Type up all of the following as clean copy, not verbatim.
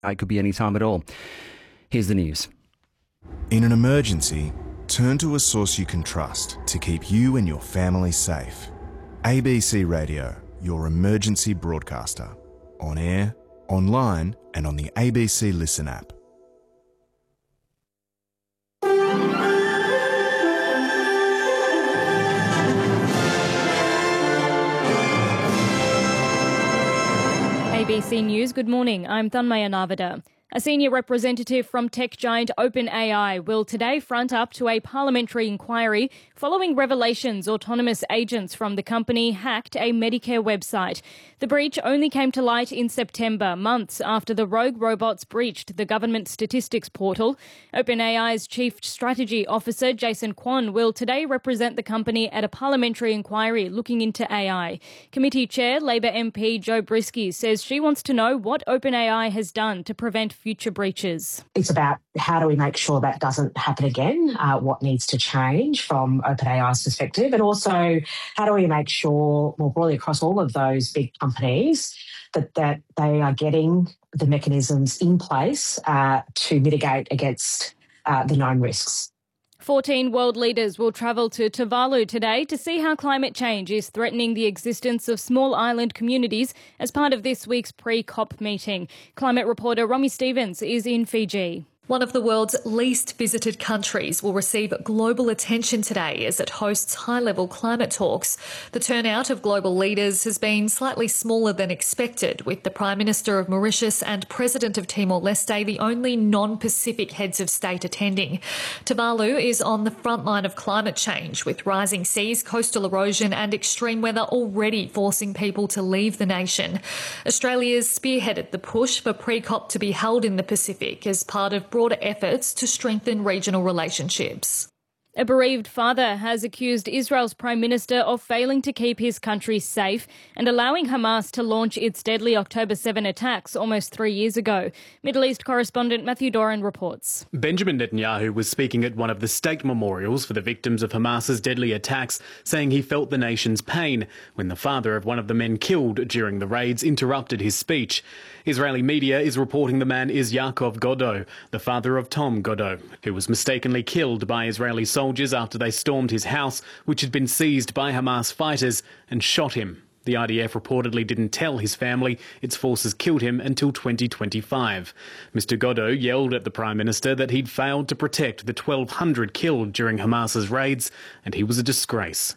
It could be any time at all. Here's the news. In an emergency, turn to a source you can trust to keep you and your family safe. ABC Radio, your emergency broadcaster. On air, online and on the ABC Listen app. ABC News, good morning. I'm Thanmaya Navada. A senior representative from tech giant OpenAI will today front up to a parliamentary inquiry following revelations autonomous agents from the company hacked a Medicare website. The breach only came to light in September, months after the rogue robots breached the government statistics portal. OpenAI's chief strategy officer, Jason Kwon, will today represent the company at a parliamentary inquiry looking into AI. Committee chair, Labor MP Jo Brisky, says she wants to know what OpenAI has done to prevent future breaches. It's about how do we make sure that doesn't happen again, what needs to change from OpenAI's perspective, and also how do we make sure more broadly across all of those big companies that they are getting the mechanisms in place to mitigate against the known risks. 14 world leaders will travel to Tuvalu today to see how climate change is threatening the existence of small island communities as part of this week's pre-COP meeting. Climate reporter Romy Stevens is in Fiji. One of the world's least visited countries will receive global attention today as it hosts high-level climate talks. The turnout of global leaders has been slightly smaller than expected, with the Prime Minister of Mauritius and President of Timor-Leste the only non-Pacific heads of state attending. Tuvalu is on the front line of climate change, with rising seas, coastal erosion and extreme weather already forcing people to leave the nation. Australia's spearheaded the push for pre-COP to be held in the Pacific as part of broader efforts to strengthen regional relationships. A bereaved father has accused Israel's Prime Minister of failing to keep his country safe and allowing Hamas to launch its deadly October 7 attacks almost 3 years ago. Middle East correspondent Matthew Doran reports. Benjamin Netanyahu was speaking at one of the state memorials for the victims of Hamas's deadly attacks, saying he felt the nation's pain when the father of one of the men killed during the raids interrupted his speech. Israeli media is reporting the man is Yaakov Godo, the father of Tom Godo, who was mistakenly killed by Israeli soldiers after they stormed his house, which had been seized by Hamas fighters, and shot him. The IDF reportedly didn't tell his family its forces killed him until 2025. Mr. Godo yelled at the Prime Minister that he'd failed to protect the 1,200 killed during Hamas's raids, and he was a disgrace.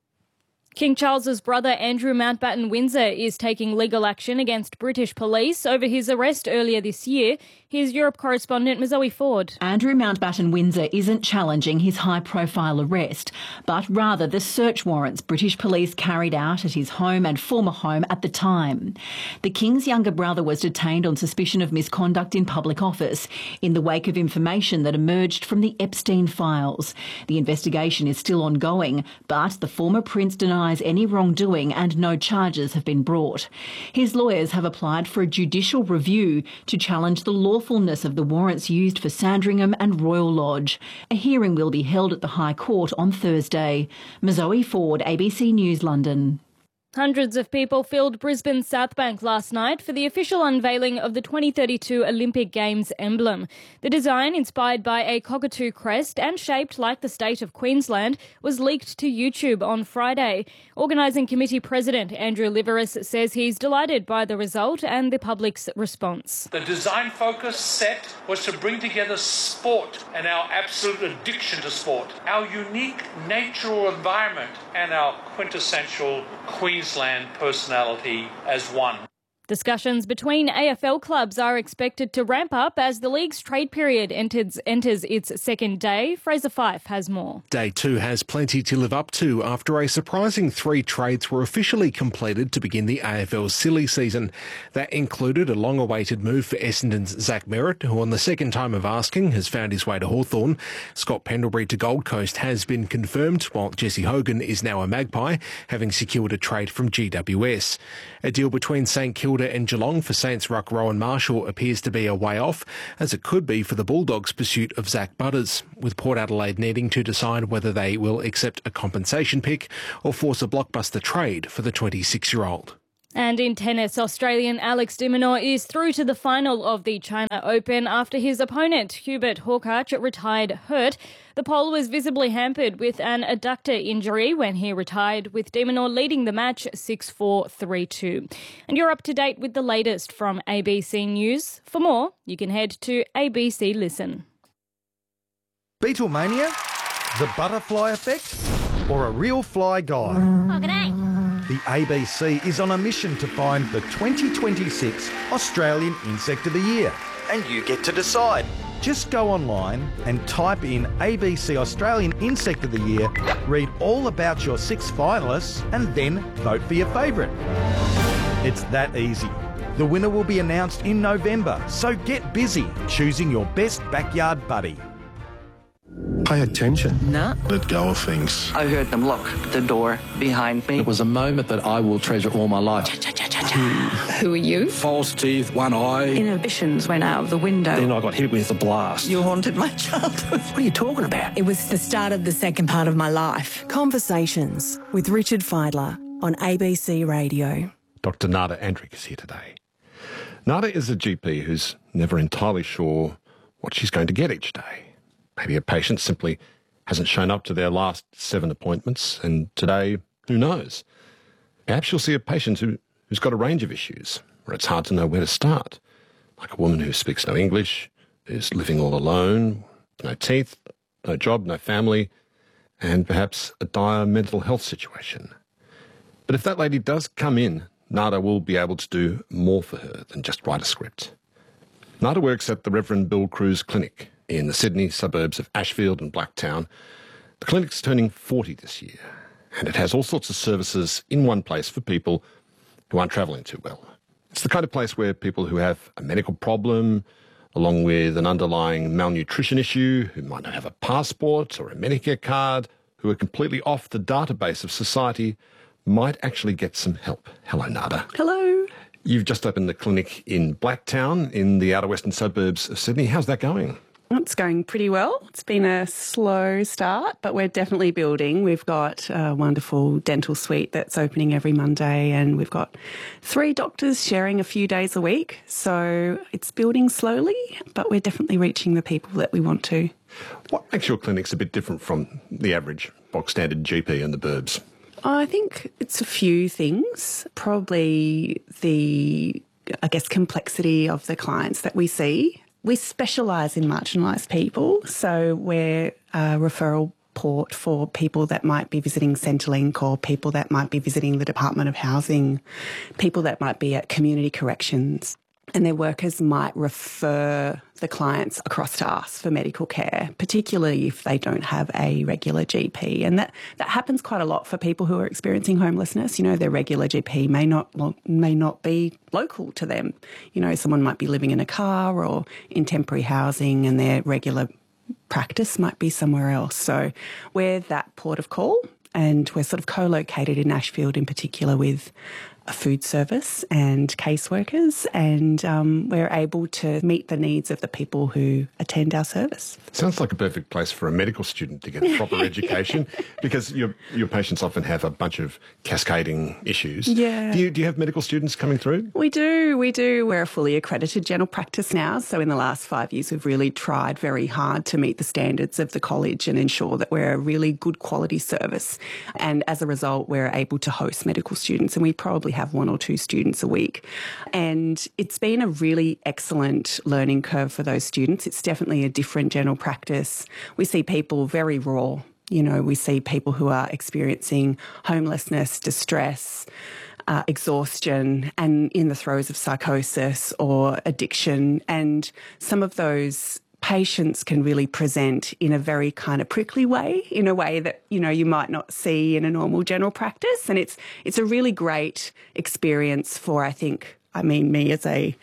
King Charles's brother Andrew Mountbatten Windsor is taking legal action against British police over his arrest earlier this year. Here's Europe correspondent Zoe Ford. Andrew Mountbatten Windsor isn't challenging his high-profile arrest, but rather the search warrants British police carried out at his home and former home at the time. The King's younger brother was detained on suspicion of misconduct in public office in the wake of information that emerged from the Epstein files. The investigation is still ongoing, but the former prince denies any wrongdoing and no charges have been brought. His lawyers have applied for a judicial review to challenge the lawfulness of the warrants used for Sandringham and Royal Lodge. A hearing will be held at the High Court on Thursday. Zoe Ford, ABC News, London. Hundreds of people filled Brisbane's South Bank last night for the official unveiling of the 2032 Olympic Games emblem. The design, inspired by a cockatoo crest and shaped like the state of Queensland, was leaked to YouTube on Friday. Organising Committee President Andrew Liveris says he's delighted by the result and the public's response. The design focus set was to bring together sport and our absolute addiction to sport, our unique natural environment and our quintessential Queensland personality as one. Discussions between AFL clubs are expected to ramp up as the league's trade period enters its second day. Fraser Fife has more. Day 2 has plenty to live up to after a surprising 3 trades were officially completed to begin the AFL's silly season. That included a long-awaited move for Essendon's Zach Merritt, who on the second time of asking has found his way to Hawthorn. Scott Pendlebury to Gold Coast has been confirmed, while Jesse Hogan is now a Magpie, having secured a trade from GWS. A deal between St Kilda and Geelong for Saints ruck Rowan Marshall appears to be a way off, as it could be for the Bulldogs' pursuit of Zach Butters, with Port Adelaide needing to decide whether they will accept a compensation pick or force a blockbuster trade for the 26-year-old. And in tennis, Australian Alex de Minaur is through to the final of the China Open after his opponent, Hubert Hurkacz, retired hurt. The pole was visibly hampered with an adductor injury when he retired, with de Minaur leading the match 6-4, 3-2. And you're up to date with the latest from ABC News. For more, you can head to ABC Listen. Beatlemania? The butterfly effect? Or a real fly guy? Oh, g'day. The ABC is on a mission to find the 2026 Australian Insect of the Year. And you get to decide. Just go online and type in ABC Australian Insect of the Year, read all about your 6 finalists, and then vote for your favourite. It's that easy. The winner will be announced in November, so get busy choosing your best backyard buddy. Pay attention. No. Let go of things. I heard them lock the door behind me. It was a moment that I will treasure all my life. Who are you? False teeth, one eye. Inhibitions went out of the window. Then I got hit with a blast. You haunted my childhood. What are you talking about? It was the start of the second part of my life. Conversations with Richard Fidler on ABC Radio. Dr. Nada Andrick is here today. Nada is a GP who's never entirely sure what she's going to get each day. Maybe a patient simply hasn't shown up to their last 7 appointments, and today, who knows? Perhaps you'll see a patient who's got a range of issues, where it's hard to know where to start, like a woman who speaks no English, who's living all alone, no teeth, no job, no family, and perhaps a dire mental health situation. But if that lady does come in, Nada will be able to do more for her than just write a script. Nada works at the Reverend Bill Cruz Clinic in the Sydney suburbs of Ashfield and Blacktown. The clinic's turning 40 this year, and it has all sorts of services in one place for people who aren't travelling too well. It's the kind of place where people who have a medical problem, along with an underlying malnutrition issue, who might not have a passport or a Medicare card, who are completely off the database of society, might actually get some help. Hello, Nada. Hello. You've just opened the clinic in Blacktown in the outer western suburbs of Sydney. How's that going? It's going pretty well. It's been a slow start, but we're definitely building. We've got a wonderful dental suite that's opening every Monday, and we've got 3 doctors sharing a few days a week. So it's building slowly, but we're definitely reaching the people that we want to. What makes your clinics a bit different from the average box standard GP in the burbs? I think it's a few things. Probably the, complexity of the clients that we see. We specialise in marginalised people, so we're a referral port for people that might be visiting Centrelink, or people that might be visiting the Department of Housing, people that might be at community corrections, and their workers might refer the clients across to us for medical care, particularly if they don't have a regular GP. And that happens quite a lot for people who are experiencing homelessness. You know, their regular GP may not be local to them. You know, someone might be living in a car or in temporary housing, and their regular practice might be somewhere else. So we're that port of call, and we're sort of co-located in Ashfield in particular with a food service and caseworkers, and we're able to meet the needs of the people who attend our service. Sounds like a perfect place for a medical student to get a proper education, because your patients often have a bunch of cascading issues. Yeah. Do you have medical students coming through? We do. We're a fully accredited general practice now, so in the last 5 years we've really tried very hard to meet the standards of the college and ensure that we're a really good quality service. And as a result, we're able to host medical students, and we probably have 1 or 2 students a week. And it's been a really excellent learning curve for those students. It's definitely a different general practice. We see people very raw. You know, we see people who are experiencing homelessness, distress, exhaustion, and in the throes of psychosis or addiction. And some of those patients can really present in a very kind of prickly way, in a way that, you know, you might not see in a normal general practice. And it's a really great experience for, me as a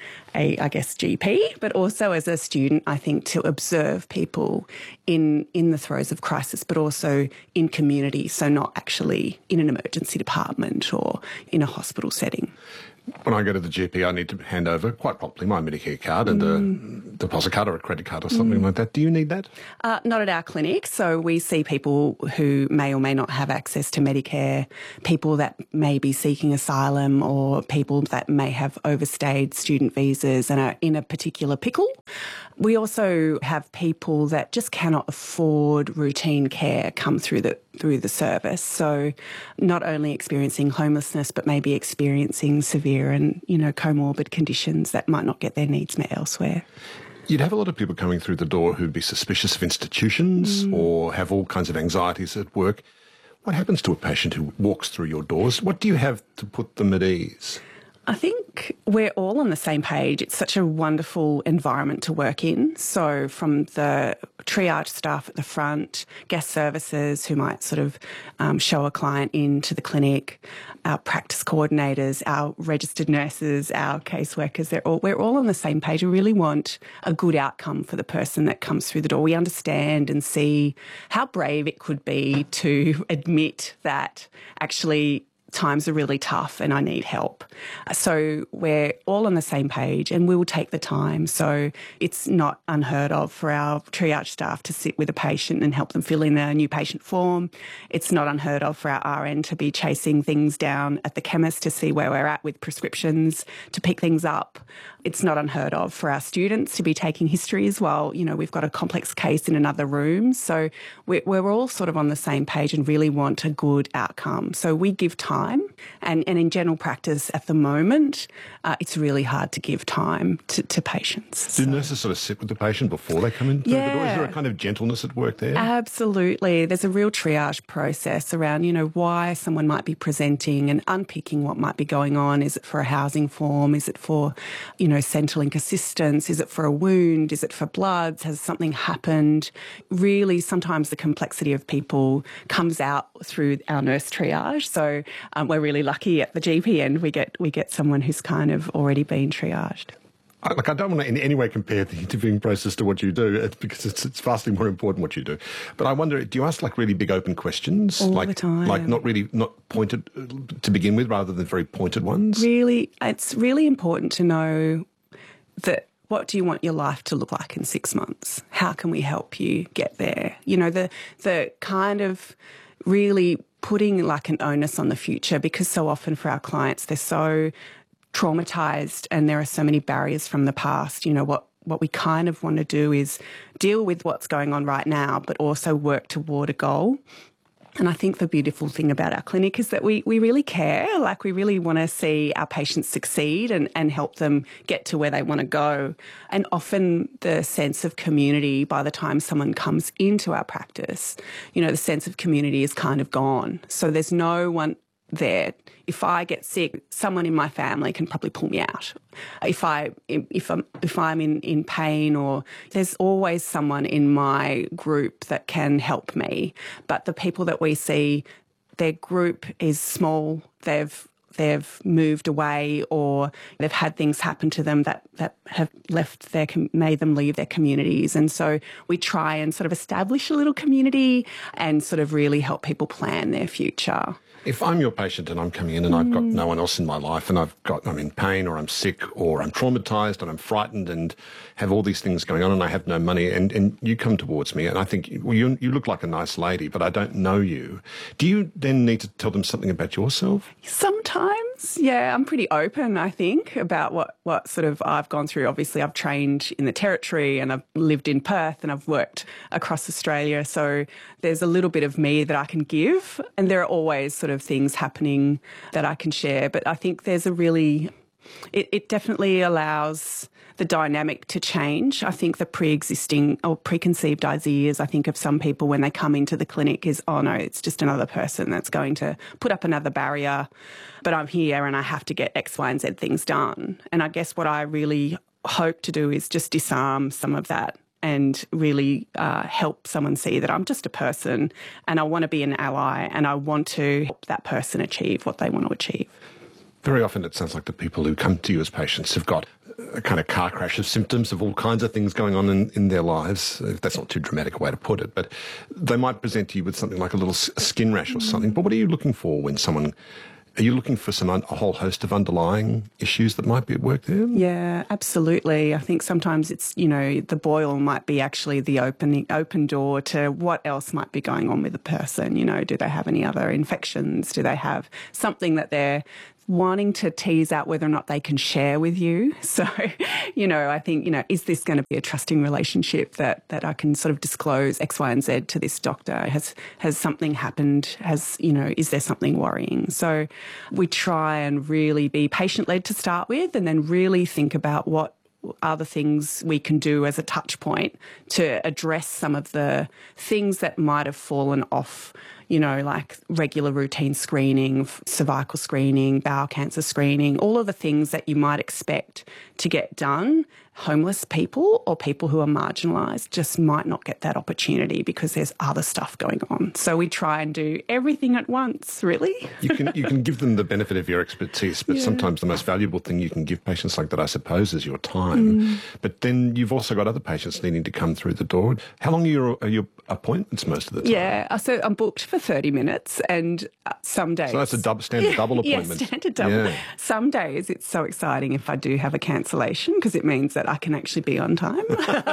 GP, but also as a student, I think, to observe people in the throes of crisis, but also in community, so not actually in an emergency department or in a hospital setting. When I go to the GP, I need to hand over quite promptly my Medicare card and deposit card or a credit card or something like that. Do you need that? Not at our clinic. So we see people who may or may not have access to Medicare, people that may be seeking asylum, or people that may have overstayed student visas and are in a particular pickle. We also have people that just cannot afford routine care come through the service. So not only experiencing homelessness, but maybe experiencing severe and, comorbid conditions that might not get their needs met elsewhere. You'd have a lot of people coming through the door who'd be suspicious of institutions or have all kinds of anxieties at work. What happens to a patient who walks through your doors? What do you have to put them at ease? I think we're all on the same page. It's such a wonderful environment to work in. So from the triage staff at the front, guest services who might sort of show a client into the clinic, our practice coordinators, our registered nurses, our caseworkers, we're all on the same page. We really want a good outcome for the person that comes through the door. We understand and see how brave it could be to admit that actually times are really tough and I need help. So we're all on the same page and we will take the time. So it's not unheard of for our triage staff to sit with a patient and help them fill in their new patient form. It's not unheard of for our RN to be chasing things down at the chemist to see where we're at with prescriptions, to pick things up. It's not unheard of for our students to be taking history as well. We've got a complex case in another room. So we're all sort of on the same page and really want a good outcome. So we give time. And in general practice at the moment, it's really hard to give time to patients. Do nurses sort of sit with the patient before they come in through the door? Is there a kind of gentleness at work there? Absolutely. There's a real triage process around, why someone might be presenting and unpicking what might be going on. Is it for a housing form? Is it for, Centrelink assistance? Is it for a wound? Is it for bloods? Has something happened? Really, sometimes the complexity of people comes out through our nurse triage. So we're really lucky at the GP end. We get someone who's kind of already been triaged. I don't want to in any way compare the interviewing process to what you do, because it's vastly more important what you do. But I wonder, do you ask really big open questions? All the time. Not pointed to begin with, rather than very pointed ones? Really, it's really important to know that what do you want your life to look like in 6 months? How can we help you get there? The kind of really putting like an onus on the future, because so often for our clients, they're so traumatised and there are so many barriers from the past. What we kind of want to do is deal with what's going on right now, but also work toward a goal. And I think the beautiful thing about our clinic is that we really care. We really want to see our patients succeed and help them get to where they want to go. And often the sense of community, by the time someone comes into our practice, the sense of community is kind of gone. So there's no one there. If I get sick, someone in my family can probably pull me out. If I'm in pain, or there's always someone in my group that can help me. But the people that we see, their group is small. They've moved away, or they've had things happen to them that have made them leave their communities. And so we try and sort of establish a little community and sort of really help people plan their future. If I'm your patient and I'm coming in and I've got no one else in my life and I'm in pain, or I'm sick, or I'm traumatised and I'm frightened and have all these things going on and I have no money, and you come towards me and I think, well, you look like a nice lady, but I don't know you. Do you then need to tell them something about yourself? Sometimes, yeah. I'm pretty open, I think, about what sort of I've gone through. Obviously, I've trained in the Territory and I've lived in Perth and I've worked across Australia. So there's a little bit of me that I can give, and there are always sort of things happening that I can share. But I think there's it definitely allows the dynamic to change. I think the pre-existing or preconceived ideas, I think, of some people when they come into the clinic is, oh no, it's just another person that's going to put up another barrier, but I'm here and I have to get X, Y, and Z things done. And I guess what I really hope to do is just disarm some of that and really help someone see that I'm just a person and I want to be an ally and I want to help that person achieve what they want to achieve. Very often it sounds like the people who come to you as patients have got a kind of car crash of symptoms of all kinds of things going on in their lives. That's not too dramatic a way to put it, but they might present to you with something like a little skin rash or something. But what are you looking for when someone Are you looking for a whole host of underlying issues that might be at work there? Yeah, absolutely. I think sometimes it's, the boil might be actually the open door to what else might be going on with the person. Do they have any other infections? Do they have something that they're wanting to tease out whether or not they can share with you? So, I think, is this going to be a trusting relationship that I can sort of disclose X, Y, and Z to this doctor? Has something happened? Is there something worrying? So we try and really be patient-led to start with, and then really think about what are the things we can do as a touch point to address some of the things that might have fallen off, like regular routine screening, cervical screening, bowel cancer screening, all of the things that you might expect to get done. Homeless people or people who are marginalised just might not get that opportunity because there's other stuff going on. So we try and do everything at once, really. You can give them the benefit of your expertise, but sometimes the most valuable thing you can give patients like that, I suppose, is your time. But then you've also got other patients needing to come through the door. How long are your appointments most of the time? Yeah, so I'm booked for 30 minutes, and some days... So that's a standard double appointment. Yeah, standard double. Yeah. Some days it's so exciting if I do have a cancellation because it means that I can actually be on time.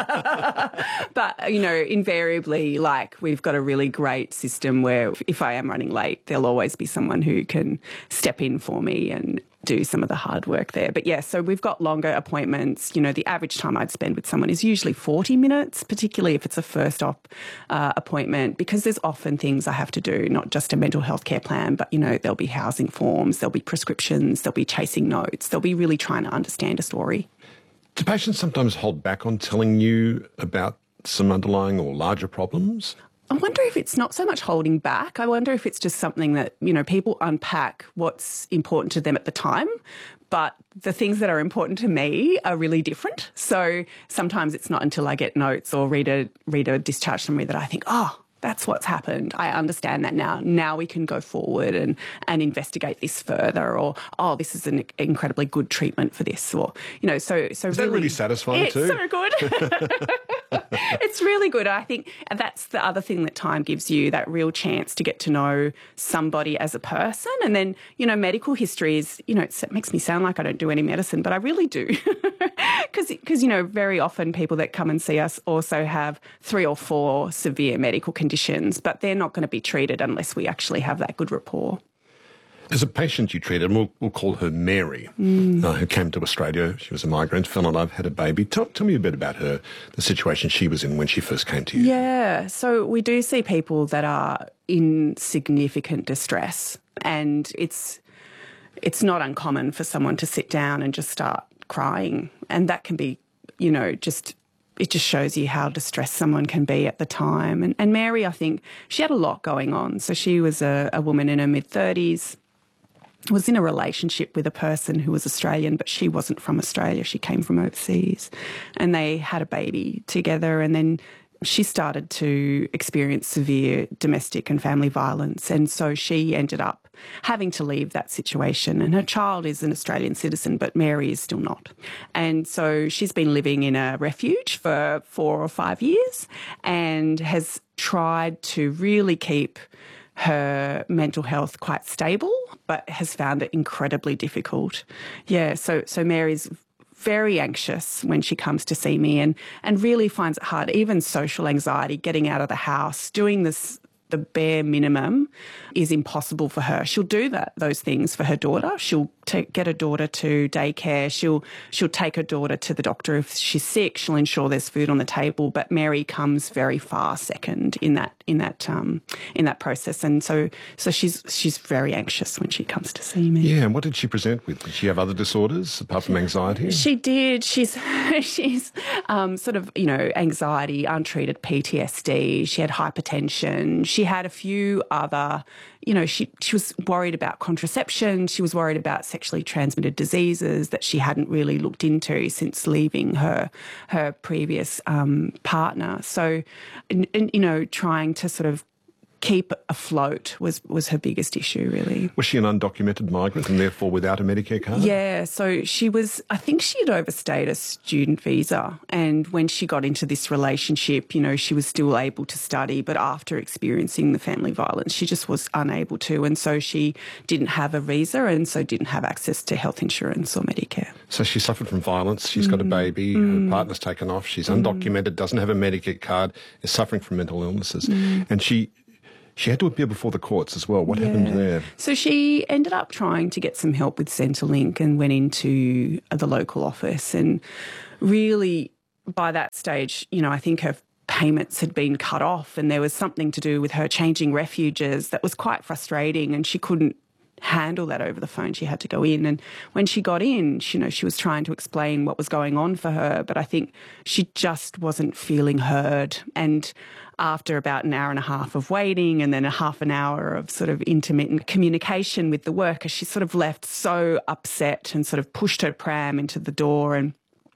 But, invariably, we've got a really great system where if I am running late, there'll always be someone who can step in for me and do some of the hard work there. But yeah, so we've got longer appointments. The average time I'd spend with someone is usually 40 minutes, particularly if it's a first op appointment, because there's often things I have to do, not just a mental health care plan, but, there'll be housing forms, there'll be prescriptions, there'll be chasing notes, they'll be really trying to understand a story. Do patients sometimes hold back on telling you about some underlying or larger problems? I wonder if it's not so much holding back. I wonder if it's just something that, people unpack what's important to them at the time, but the things that are important to me are really different. So sometimes it's not until I get notes or read a discharge summary that I think, oh, that's what's happened. I understand that now. Now we can go forward and investigate this further, or, oh, this is an incredibly good treatment for this, or, so is that really satisfying too? It's so good. It's really good. I think that's the other thing that time gives you, that real chance to get to know somebody as a person. And then, medical history is, it makes me sound like I don't do any medicine, but I really do. Because, very often people that come and see us also have 3 or 4 severe medical conditions, but they're not going to be treated unless we actually have that good rapport. There's a patient you treated, and we'll call her Mary, who came to Australia. She was a migrant, fell in love, had a baby. Tell me a bit about her, the situation she was in when she first came to you. Yeah, so we do see people that are in significant distress, and it's not uncommon for someone to sit down and just start crying, and that can be, it just shows you how distressed someone can be at the time. And Mary, I think, she had a lot going on. So she was a woman in her mid-30s, was in a relationship with a person who was Australian, but she wasn't from Australia. She came from overseas. And they had a baby together, and then she started to experience severe domestic and family violence. And so she ended up having to leave that situation. And her child is an Australian citizen, but Mary is still not. And so she's been living in a refuge for 4 or 5 years and has tried to really keep her mental health quite stable, but has found it incredibly difficult. Yeah, so Mary's very anxious when she comes to see me and really finds it hard, even social anxiety, getting out of the house, doing this. The bare minimum is impossible for her. She'll do those things for her daughter. She'll get her daughter to daycare. She'll take her daughter to the doctor if she's sick. She'll ensure there's food on the table. But Mary comes very far second in that process, and so she's very anxious when she comes to see me. Yeah, and what did she present with? Did she have other disorders apart from anxiety? She did. She's sort of anxiety, untreated PTSD. She had hypertension. She had a few other, she was worried about contraception. She was worried about sexually transmitted diseases that she hadn't really looked into since leaving her previous partner. So, trying to sort of keep afloat was her biggest issue, really. Was she an undocumented migrant and therefore without a Medicare card? Yeah, so I think she had overstayed a student visa, and when she got into this relationship, she was still able to study, but after experiencing the family violence, she just was unable to, and so she didn't have a visa and so didn't have access to health insurance or Medicare. So she suffered from violence, she's got a baby, her partner's taken off, she's undocumented, doesn't have a Medicare card, is suffering from mental illnesses, and she had to appear before the courts as well. What happened there? So she ended up trying to get some help with Centrelink and went into the local office. And really, by that stage, I think her payments had been cut off and there was something to do with her changing refuges that was quite frustrating, and she couldn't handle that over the phone. She had to go in, and when she got in, she was trying to explain what was going on for her, but I think she just wasn't feeling heard. And after about an hour and a half of waiting and then a half an hour of sort of intermittent communication with the worker, she sort of left so upset and sort of pushed her pram into the door and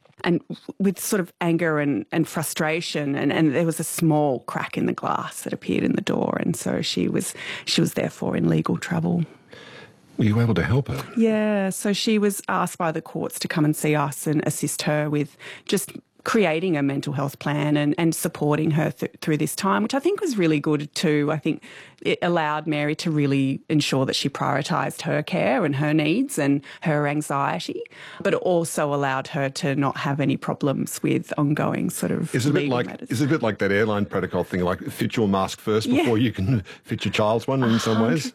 with sort of anger and frustration, and there was a small crack in the glass that appeared in the door, and so she was therefore in legal trouble. Were you able to help her? Yeah, so she was asked by the courts to come and see us and assist her with just creating a mental health plan and supporting her through this time, which I think was really good too. I think it allowed Mary to really ensure that she prioritised her care and her needs and her anxiety, but it also allowed her to not have any problems with ongoing sort of legal matters. Is it a bit like that airline protocol thing, like fit your mask first before you can fit your child's one in some ways?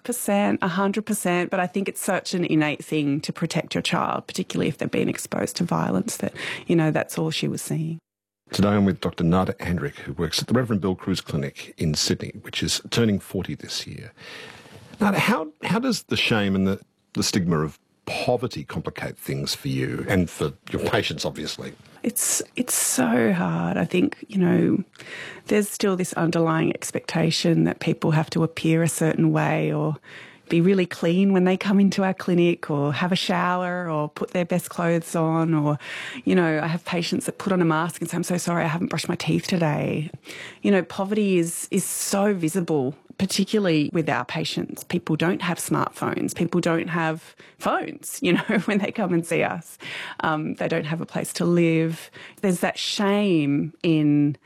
100%. But I think it's such an innate thing to protect your child, particularly if they've been exposed to violence, that, that's all she was seeing. Today I'm with Dr. Nada Andrick, who works at the Reverend Bill Cruz Clinic in Sydney, which is turning 40 this year. Nada, how does the shame and the stigma of poverty complicate things for you and for your patients, obviously? It's so hard. I think, there's still this underlying expectation that people have to appear a certain way or be really clean when they come into our clinic, or have a shower, or put their best clothes on, or, I have patients that put on a mask and say, I'm so sorry, I haven't brushed my teeth today. Poverty is so visible, particularly with our patients. People don't have smartphones. People don't have phones, when they come and see us. They don't have a place to live. There's that shame in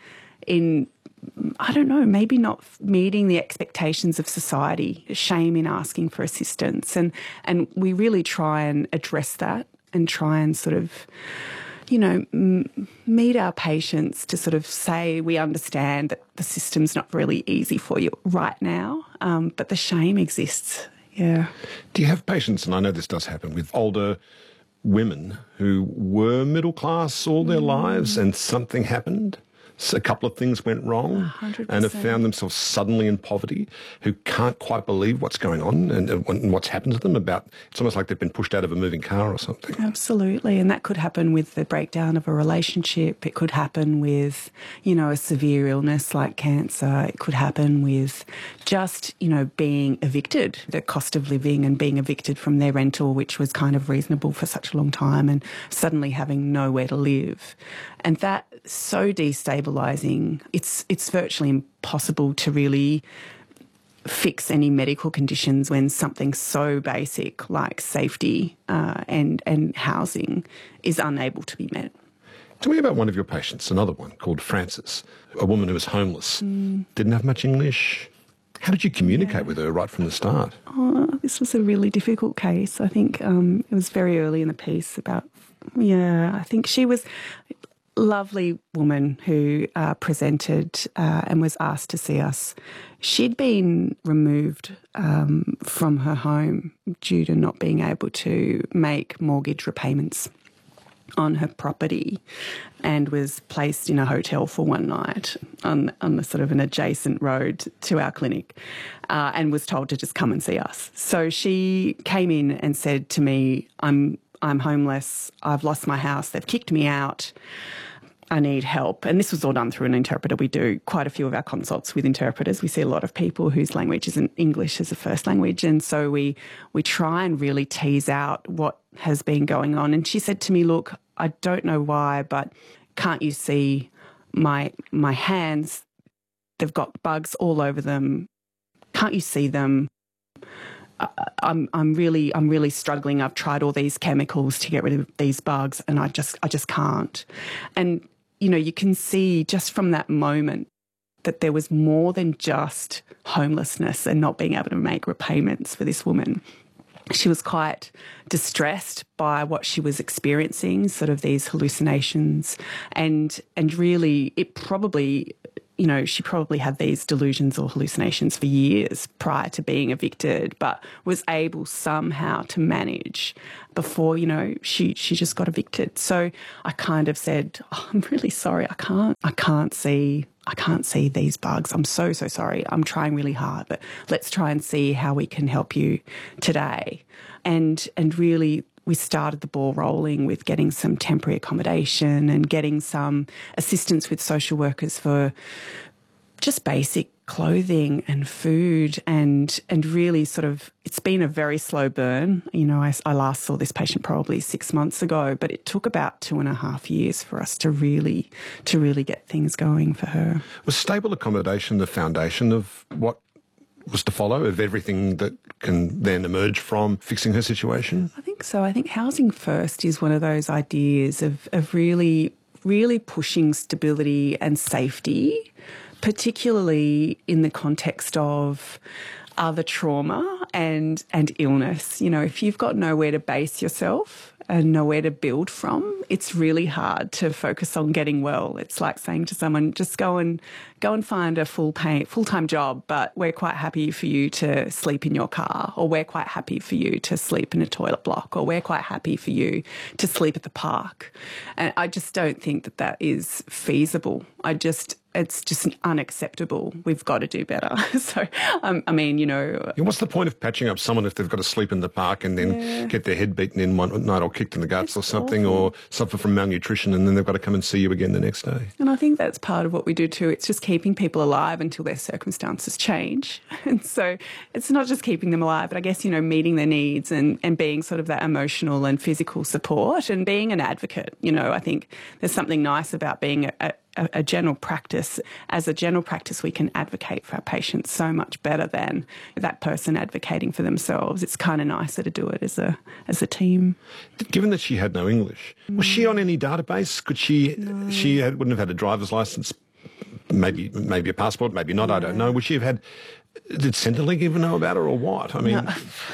I don't know, maybe not meeting the expectations of society, shame in asking for assistance. And we really try and address that and try and sort of, meet our patients to sort of say, we understand that the system's not really easy for you right now, but the shame exists. Yeah. Do you have patients, and I know this does happen, with older women who were middle class all their lives and something happened? A couple of things went wrong 100%. And have found themselves suddenly in poverty, who can't quite believe what's going on and what's happened to them. It's almost like they've been pushed out of a moving car or something. Absolutely. And that could happen with the breakdown of a relationship. It could happen with, a severe illness like cancer. It could happen with just, being evicted, the cost of living and being evicted from their rental, which was kind of reasonable for such a long time, and suddenly having nowhere to live. And that's so destabilising. It's virtually impossible to really fix any medical conditions when something so basic like safety and housing is unable to be met. Tell me about one of your patients, another one called Frances, a woman who was homeless, didn't have much English. How did you communicate with her right from the start? Oh, this was a really difficult case. I think it was very early in the piece I think she was a lovely woman who presented and was asked to see us. She'd been removed from her home due to not being able to make mortgage repayments on her property, and was placed in a hotel for one night on the sort of an adjacent road to our clinic, and was told to just come and see us. So she came in and said to me, I'm homeless, I've lost my house, they've kicked me out, I need help. And this was all done through an interpreter. We do quite a few of our consults with interpreters. We see a lot of people whose language isn't English as a first language. And so we try and really tease out what has been going on. And she said to me, look, I don't know why, but can't you see my hands? They've got bugs all over them. can't you see them? I'm really struggling. I've tried all these chemicals to get rid of these bugs, and I just can't. And you can see just from that moment that there was more than just homelessness and not being able to make repayments for this woman. She was quite distressed by what she was experiencing, sort of these hallucinations, and really it probably, she probably had these delusions or hallucinations for years prior to being evicted, but was able somehow to manage before, she just got evicted. So I kind of said, I'm really sorry, I can't see these bugs. I'm so sorry. I'm trying really hard, but let's try and see how we can help you today. And really, we started the ball rolling with getting some temporary accommodation and getting some assistance with social workers for just basic clothing and food, and really sort of, it's been a very slow burn. I last saw this patient probably 6 months ago, but it took about 2.5 years for us to really get things going for her. Was stable accommodation the foundation of what was to follow, of everything that can then emerge from fixing her situation? I think so. I think housing first is one of those ideas of really pushing stability and safety, particularly in the context of other trauma and illness. If you've got nowhere to base yourself and nowhere to build from, it's really hard to focus on getting well. It's like saying to someone, just go and find a full-time job, but we're quite happy for you to sleep in your car, or we're quite happy for you to sleep in a toilet block, or we're quite happy for you to sleep at the park. And I just don't think that is feasible. It's just unacceptable. We've got to do better. So, what's the point of patching up someone if they've got to sleep in the park and then get their head beaten in one night or kicked in the guts or something, or suffer from malnutrition, and then they've got to come and see you again the next day? And I think that's part of what we do too. It's just keeping people alive until their circumstances change. And so it's not just keeping them alive, but I guess, meeting their needs and being sort of that emotional and physical support and being an advocate. I think there's something nice about being a general practice. As a general practice, we can advocate for our patients so much better than that person advocating for themselves. It's kind of nicer to do it as a team. Given that she had no English, was she on any database? Could she? No. Wouldn't have had a driver's license, maybe a passport, maybe not. No. I don't know. Would she have had? Did Centrelink even know about her, or what? I mean,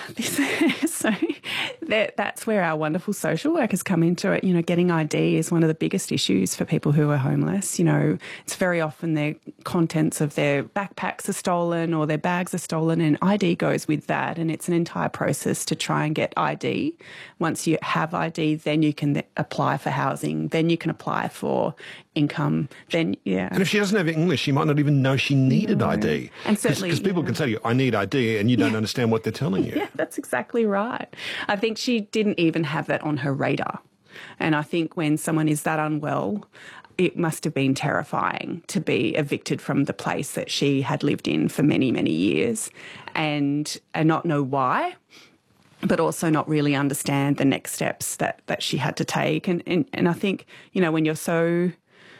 so that's where our wonderful social workers come into it. Getting ID is one of the biggest issues for people who are homeless. It's very often their contents of their backpacks are stolen or their bags are stolen, and ID goes with that. And it's an entire process to try and get ID. Once you have ID, then you can apply for housing, then you can apply for income, then, yeah. And if she doesn't have English, she might not even know she needed ID. And certainly, because people can tell you, I need ID, and you don't understand what they're telling you. Yeah, that's exactly right. I think she didn't even have that on her radar. And I think when someone is that unwell, it must have been terrifying to be evicted from the place that she had lived in for many, many years and not know why, but also not really understand the next steps that she had to take. And I think, when you're so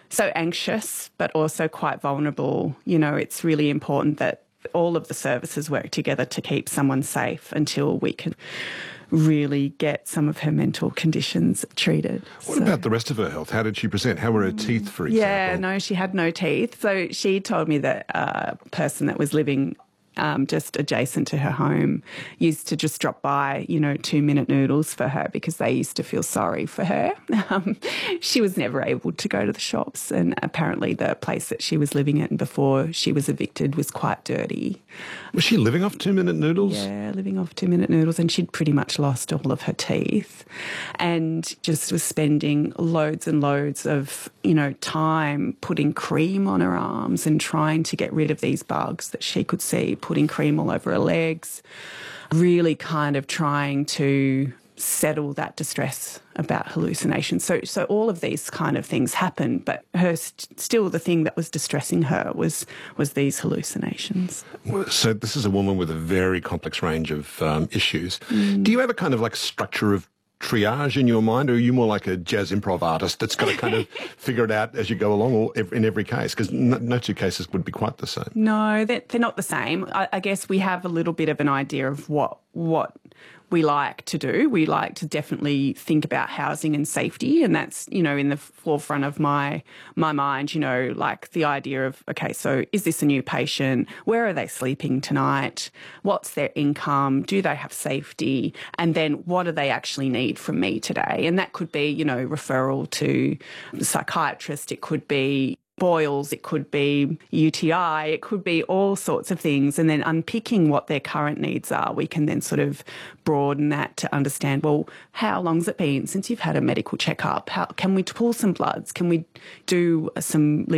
anxious but also quite vulnerable, it's really important that all of the services work together to keep someone safe until we can really get some of her mental conditions treated. What about the rest of her health? How did she present? How were her teeth, for example? Yeah, no, she had no teeth. So she told me that a person that was living just adjacent to her home used to just drop by, 2-minute noodles for her because they used to feel sorry for her. She was never able to go to the shops, and apparently the place that she was living in before she was evicted was quite dirty. Was she living off 2-minute noodles? Yeah, living off 2-minute noodles, and she'd pretty much lost all of her teeth and just was spending loads and loads of, time putting cream on her arms and trying to get rid of these bugs that she could see, putting cream all over her legs, really kind of trying to settle that distress about hallucinations. So all of these kind of things happened, but still the thing that was distressing her was these hallucinations. So this is a woman with a very complex range of issues. Do you have a kind of like structure of triage in your mind, or are you more like a jazz improv artist that's got to kind of figure it out as you go along, or in every case? Because no two cases would be quite the same. No, they're not the same. I guess we have a little bit of an idea of what we like to do. We like to definitely think about housing and safety, and that's, in the forefront of my mind, like the idea of, okay, so is this a new patient? Where are they sleeping tonight? What's their income? Do they have safety? And then what do they actually need from me today? And that could be, referral to a psychiatrist. It could be boils, it could be UTI, it could be all sorts of things. And then unpicking what their current needs are, we can then sort of broaden that to understand, well, how long's it been since you've had a medical checkup? How can we pull some bloods? Can we do some